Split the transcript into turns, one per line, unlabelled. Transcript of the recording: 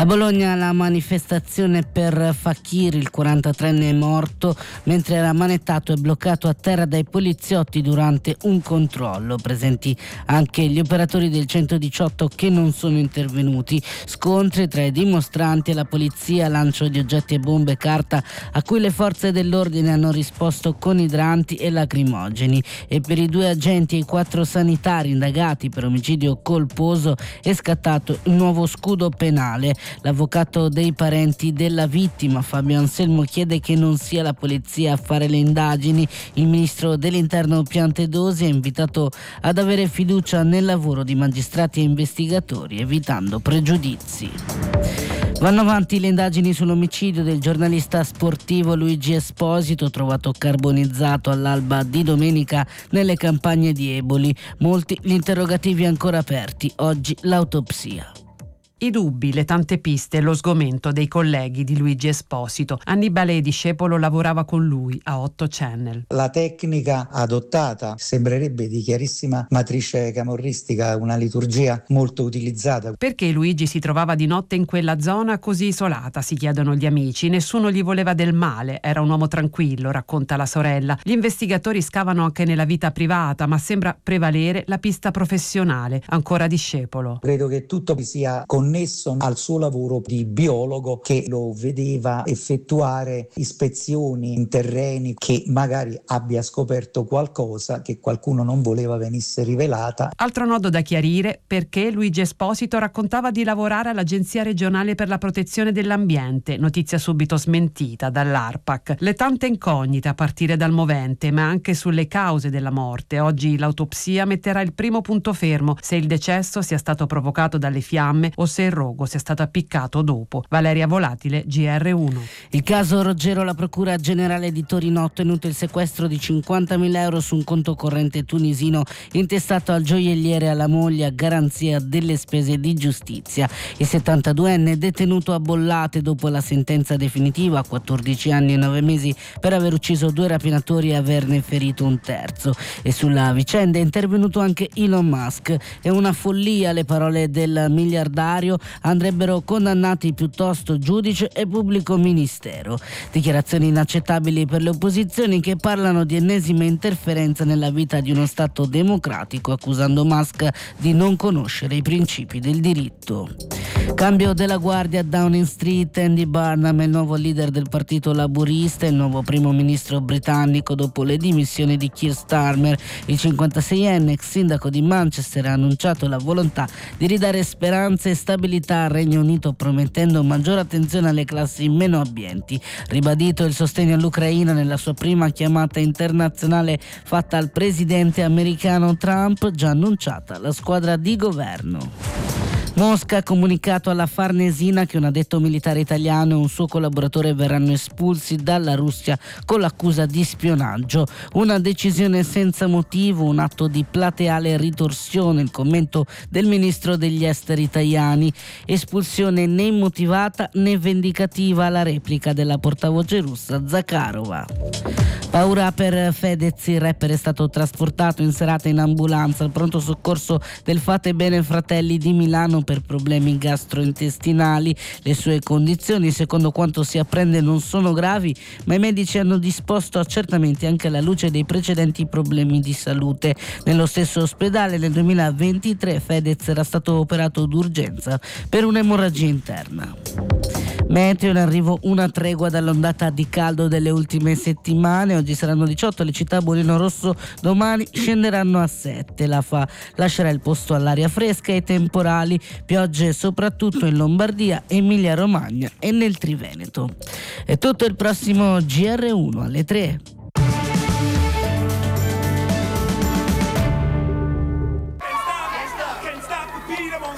A Bologna la manifestazione per Fakir, il 43enne è morto mentre era manettato e bloccato a terra dai poliziotti durante un controllo. Presenti anche gli operatori del 118 che non sono intervenuti. Scontri tra i dimostranti e la polizia, lancio di oggetti e bombe e carta a cui le forze dell'ordine hanno risposto con idranti e lacrimogeni. E per i 2 agenti e i 4 sanitari indagati per omicidio colposo è scattato il nuovo scudo penale. L'avvocato dei parenti della vittima, Fabio Anselmo, chiede che non sia la polizia a fare le indagini. Il ministro dell'Interno Piantedosi è invitato ad avere fiducia nel lavoro di magistrati e investigatori, evitando pregiudizi. Vanno avanti le indagini sull'omicidio del giornalista sportivo Luigi Esposito, trovato carbonizzato all'alba di domenica nelle campagne di Eboli. Molti gli interrogativi ancora aperti. Oggi l'autopsia.
I dubbi, le tante piste e lo sgomento dei colleghi di Luigi Esposito. Annibale Discepolo lavorava con lui a 8 Channel.
La tecnica adottata sembrerebbe di chiarissima matrice camorristica, una liturgia molto utilizzata.
Perché Luigi si trovava di notte in quella zona così isolata, si chiedono gli amici. Nessuno gli voleva del male, era un uomo tranquillo, racconta la sorella. Gli investigatori scavano anche nella vita privata, ma sembra prevalere la pista professionale. Ancora Discepolo.
Credo che tutto sia connesso al suo lavoro di biologo, che lo vedeva effettuare ispezioni in terreni, che magari abbia scoperto qualcosa che qualcuno non voleva venisse rivelata.
Altro nodo da chiarire: perché Luigi Esposito raccontava di lavorare all'Agenzia regionale per la protezione dell'ambiente, notizia subito smentita dall'ARPAC. Le tante incognite a partire dal movente, ma anche sulle cause della morte. Oggi l'autopsia metterà il primo punto fermo, se il decesso sia stato provocato dalle fiamme o se il rogo sia stato appiccato dopo. Valeria Volatile, GR1.
Il caso Roggero, la Procura Generale di Torino ha ottenuto il sequestro di 50.000 euro su un conto corrente tunisino intestato al gioielliere e alla moglie a garanzia delle spese di giustizia. Il 72enne è detenuto a Bollate dopo la sentenza definitiva a 14 anni e 9 mesi per aver ucciso 2 rapinatori e averne ferito un terzo. E sulla vicenda è intervenuto anche Elon Musk. È una follia, le parole del miliardario, andrebbero condannati piuttosto giudice e pubblico ministero. Dichiarazioni inaccettabili per le opposizioni, che parlano di ennesima interferenza nella vita di uno Stato democratico, accusando Musk di non conoscere i principi del diritto. Cambio della guardia a Downing Street. Andy Burnham è il nuovo leader del partito laburista, il nuovo primo ministro britannico dopo le dimissioni di Keir Starmer. Il 56enne ex sindaco di Manchester ha annunciato la volontà di ridare speranze e stabilità al Regno Unito, promettendo maggiore attenzione alle classi meno abbienti. Ribadito il sostegno all'Ucraina nella sua prima chiamata internazionale fatta al presidente americano Trump, già annunciata la squadra di governo. Mosca ha comunicato alla Farnesina che un addetto militare italiano e un suo collaboratore verranno espulsi dalla Russia con l'accusa di spionaggio. Una decisione senza motivo, un atto di plateale ritorsione, il commento del ministro degli esteri italiani. Espulsione né immotivata né vendicativa, la replica della portavoce russa Zakharova. Paura per Fedez, il rapper è stato trasportato in serata in ambulanza al pronto soccorso del Fate Bene Fratelli di Milano per problemi gastrointestinali. Le sue condizioni, secondo quanto si apprende, non sono gravi, ma i medici hanno disposto accertamenti anche alla luce dei precedenti problemi di salute. Nello stesso ospedale nel 2023 Fedez era stato operato d'urgenza per un'emorragia interna. Meteo, in arrivo una tregua dall'ondata di caldo delle ultime settimane. Oggi saranno 18 le città a bollino rosso, domani scenderanno a 7. L'AFA lascerà il posto all'aria fresca e ai temporali, piogge soprattutto in Lombardia, Emilia Romagna e nel Triveneto. È tutto, il prossimo GR1 alle 3.